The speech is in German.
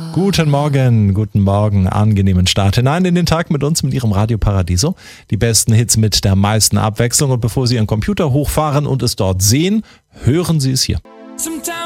Guten Morgen, angenehmen Start hinein in den Tag mit uns, mit Ihrem Radio Paradiso. Die besten Hits mit der meisten Abwechslung und bevor Sie Ihren Computer hochfahren und es dort sehen, hören Sie es hier.